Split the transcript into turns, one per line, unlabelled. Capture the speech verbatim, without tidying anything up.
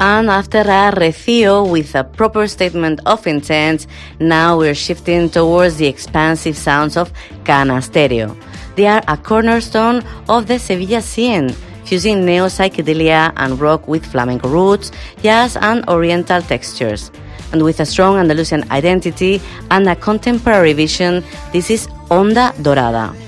And after a Recio with a proper statement of intent, now we're shifting towards the expansive sounds of Cana Stereo. They are a cornerstone of the Sevilla scene, fusing neo-psychedelia and rock with flamenco roots, jazz and oriental textures. And with a strong Andalusian identity and a contemporary vision, this is Onda Dorada.